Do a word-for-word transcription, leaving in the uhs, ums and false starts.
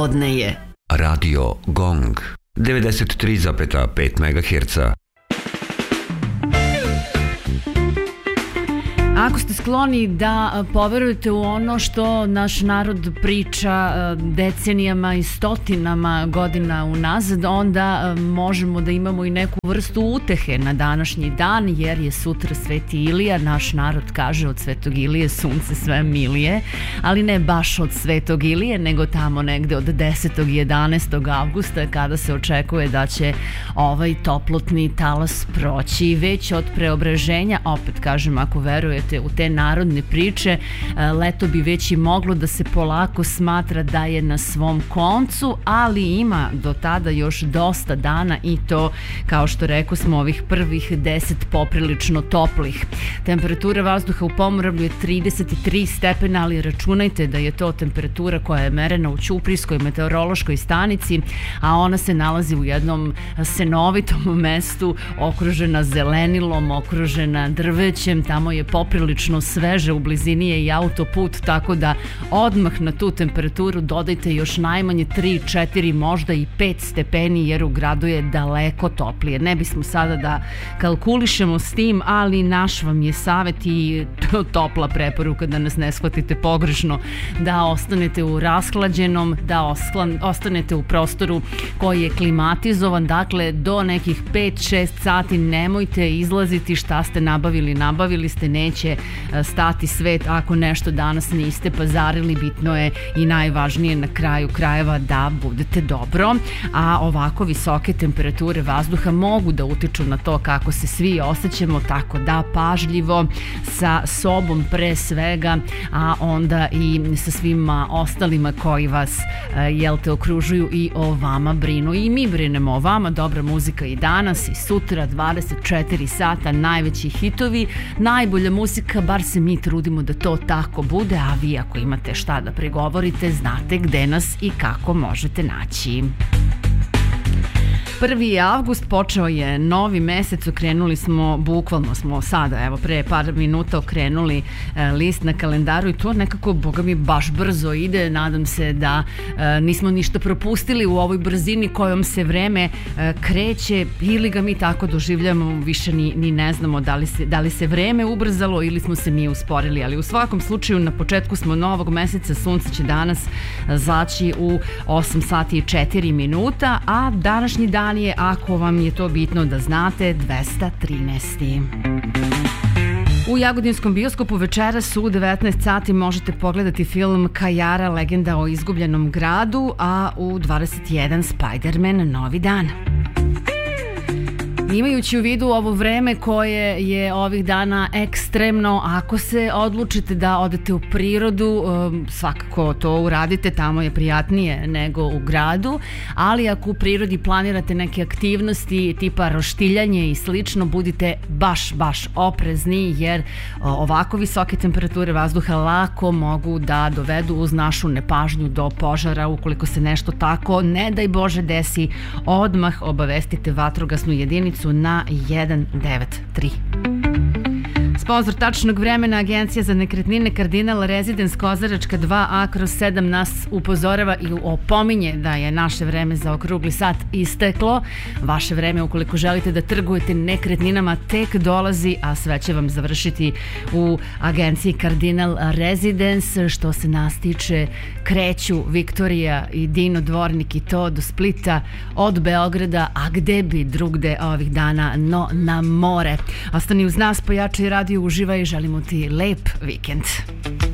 Podne je. Radio Gong devedeset tri zarez pet megaherca. Ako ste skloni da poverujete u ono što naš narod priča decenijama i stotinama godina unazad, onda možemo da imamo i neku vrstu utehe na današnji dan, jer je sutra Sveti Ilija. Naš narod kaže od Svetog Ilije sunce sve milije, ali ne baš od Svetog Ilije, nego tamo negde od desetog i jedanaestog avgusta, kada se očekuje da će ovaj toplotni talas proći. Već od Preobraženja, opet kažem, ako verujete u te narodne priče, leto bi već i moglo da se polako smatra da je na svom koncu, ali ima do tada još dosta dana i to, kao što rekao smo, ovih prvih deset poprilično toplih. Temperatura vazduha u Pomoravlju je trideset tri stepena, ali računajte da je to temperatura koja je merena u Ćuprijskoj meteorološkoj stanici, a ona se nalazi u jednom senovitom mestu, okružena zelenilom, okružena drvećem. Tamo je poprilično sveže, u blizini je i autoput, tako da odmah na tu temperaturu dodajte još najmanje tri, četiri, možda i pet stepeni, jer u gradu je daleko toplije. Ne bismo sada da kalkulišemo s tim, ali naš vam je savjet i topla preporuka, da nas ne shvatite pogrešno, da ostanete u rashlađenom, da osklan, ostanete u prostoru koji je klimatizovan. Dakle, do nekih pet šest sati nemojte izlaziti. Šta ste nabavili, nabavili ste, neće stati svet ako nešto danas niste pazarili. Bitno je i najvažnije na kraju krajeva da budete dobro, a ovako visoke temperature vazduha mogu da utiču na to kako se svi osjećamo, tako da pažljivo sa sobom pre svega, a onda i sa svima ostalima koji vas jel te okružuju i o vama brinu. I mi brinemo o vama. Dobra muzika i danas i sutra, dvadeset četiri sata, najveći hitovi, najbolja muzika, bar se mi trudimo da to tako bude, a vi ako imate šta da pregovorite, znate gde nas i kako možete naći. prvi avgust, počeo je novi mesec, okrenuli smo, bukvalno smo sada, evo pre par minuta okrenuli e, list na kalendaru i to nekako, boga mi, baš brzo ide. Nadam se da e, nismo ništa propustili u ovoj brzini kojom se vreme e, kreće, ili ga mi tako doživljamo, više ni, ni ne znamo da li, se, da li se vreme ubrzalo ili smo se mi usporili, ali u svakom slučaju na početku smo novog meseca, sunce će danas zaći u osam sati i četiri minuta, a današnji dan je, ako vam je to bitno da znate, dvesta trinaesti. U Jagodinskom bioskopu večeras u devetnaest sati možete pogledati film Kajara, legenda o izgubljenom gradu, a u dvadeset jedan Spider-Man, novi dan. Imajući u vidu ovo vreme koje je ovih dana ekstremno, ako se odlučite da odete u prirodu, svakako to uradite, tamo je prijatnije nego u gradu, ali ako u prirodi planirate neke aktivnosti tipa roštiljanje i slično, budite baš, baš oprezni, jer ovako visoke temperature vazduha lako mogu da dovedu uz našu nepažnju do požara. Ukoliko se nešto tako, ne daj Bože, desi, odmah obavestite vatrogasnu jedinicu na jedan devet tri. Sponzor tačnog vremena, Agencija za nekretnine Cardinal Residence Kozaračka dva A kroz sedam, nas upozorava i opominje da je naše vreme za okrugli sat isteklo. Vaše vreme, ukoliko želite da trgujete nekretninama, tek dolazi, a sve će vam završiti u Agenciji Cardinal Residence. Što se nas tiče, kreću Viktorija i Dino Dvornik i to do Splita, od Beograda, a gde bi drugde ovih dana no na more. Ostani uz nas, pojačaj radio, uživaj, želimo ti lep vikend.